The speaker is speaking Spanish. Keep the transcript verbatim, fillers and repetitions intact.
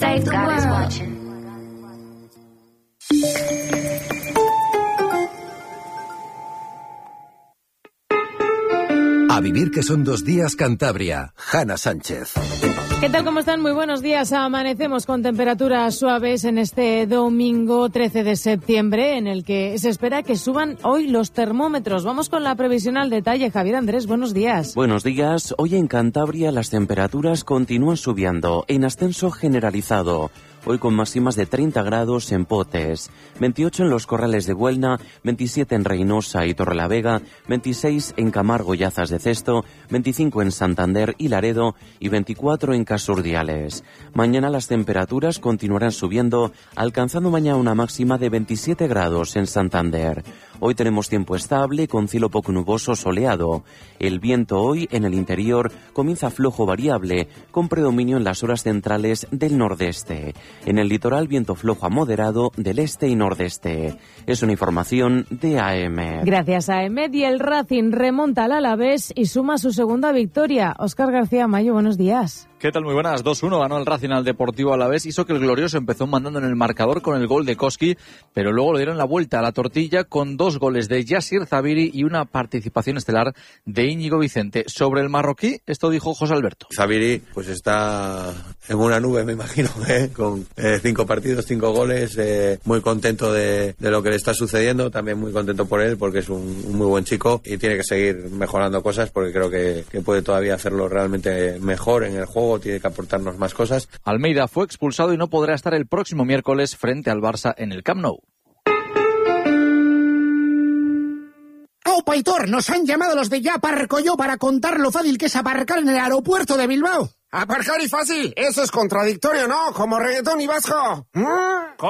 Save the world. A vivir que son dos días Cantabria. Hanna Sánchez. ¿Qué tal? ¿Cómo están? Muy buenos días. Amanecemos con temperaturas suaves en este domingo trece de septiembre, en el que se espera que suban hoy los termómetros. Vamos con la previsión al detalle. Javier Andrés, buenos días. Buenos días. Hoy en Cantabria las temperaturas continúan subiendo, en ascenso generalizado. Hoy con máximas de treinta grados en Potes, veintiocho en los Corrales de Buelna, veintisiete en Reynosa y Torrelavega, veintiséis en Camargo y Azas de Cesto, veinticinco en Santander y Laredo y veinticuatro en Casurdiales. Mañana las temperaturas continuarán subiendo, alcanzando mañana una máxima de veintisiete grados en Santander. Hoy tenemos tiempo estable, con cielo poco nuboso soleado. El viento hoy en el interior comienza flojo variable, con predominio en las horas centrales del nordeste. En el litoral, viento flojo a moderado del este y nordeste. Es una información de A M. Gracias a A M. Y el Racing remonta al Alavés y suma su segunda victoria. Óscar García Mayo, buenos días. ¿Qué tal? Muy buenas. dos uno ganó el Racing al Deportivo Alavés. Hizo que el glorioso empezó mandando en el marcador con el gol de Koski, pero luego le dieron la vuelta a la tortilla con dos goles de Yassir Zabiri y una participación estelar de Íñigo Vicente. Sobre el marroquí, esto dijo José Alberto. Zabiri pues está en una nube, me imagino, ¿eh? con eh, cinco partidos, cinco goles, eh, muy contento de, de lo que le está sucediendo, también muy contento por él porque es un, un muy buen chico y tiene que seguir mejorando cosas porque creo que, que puede todavía hacerlo realmente mejor en el juego, tiene que aportarnos más cosas. Almeida fue expulsado y no podrá estar el próximo miércoles frente al Barça en el Camp Nou. ¡Oh, Paitor! Nos han llamado los de Ya Aparco Yo para contar lo fácil que es aparcar en el aeropuerto de Bilbao. Aparcar y fácil, eso es contradictorio, ¿no? Como reggaetón y vasco. ¿Mm?